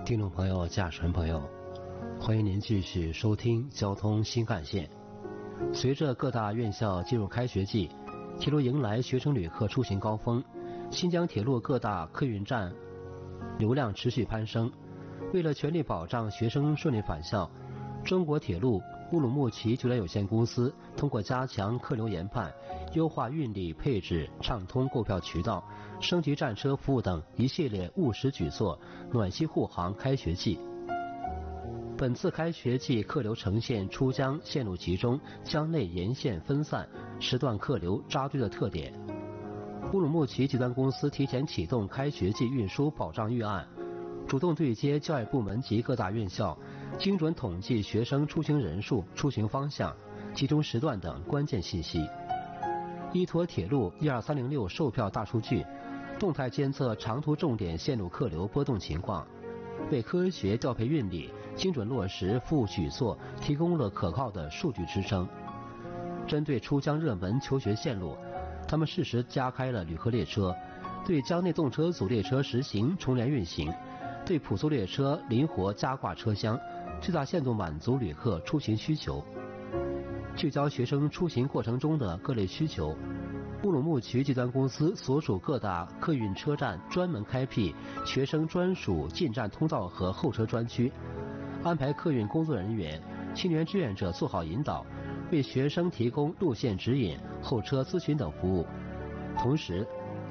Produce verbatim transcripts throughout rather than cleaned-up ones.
听众朋友、驾驶员朋友，欢迎您继续收听交通新干线。随着各大院校进入开学季，铁路迎来学生旅客出行高峰，新疆铁路各大客运站流量持续攀升。为了全力保障学生顺利返校，中国铁路乌鲁木齐集团有限公司通过加强客流研判、优化运力配置、畅通购票渠道、升级战车服务等一系列务实举措，暖心护航开学季。本次开学季客流呈现出疆线路集中、疆内沿线分散、时段客流扎堆的特点。乌鲁木齐集团公司提前启动开学季运输保障预案，主动对接教育部门及各大院校，精准统计学生出行人数、出行方向、集中时段等关键信息。依托铁路一二三零六售票大数据，动态监测长途重点线路客流波动情况，为科学调配运力、精准落实服务举措提供了可靠的数据支撑。针对出疆热门求学线路，他们适时加开了旅客列车，对疆内动车组列车实行重联运行，对普速列车灵活加挂车厢，最大限度满足旅客出行需求。聚焦学生出行过程中的各类需求，乌鲁木齐集团公司所属各大客运车站专门开辟学生专属进站通道和候车专区，安排客运工作人员、青年志愿者做好引导，为学生提供路线指引、候车咨询等服务。同时，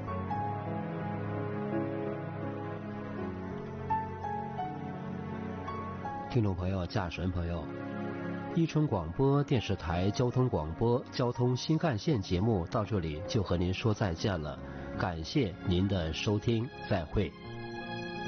听众朋友、驾驶员朋友，伊春广播电视台交通广播交通新干线节目到这里就和您说再见了，感谢您的收听，再会。